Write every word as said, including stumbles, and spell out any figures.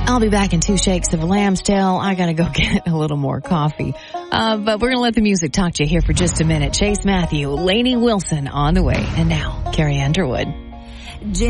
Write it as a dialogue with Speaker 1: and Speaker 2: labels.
Speaker 1: I'll be back in two shakes of a lamb's tail. I gotta go get a little more coffee. Uh, but we're gonna let the music talk to you here for just a minute. Chase Matthew, Lainey Wilson on the way. And now, Carrie Underwood.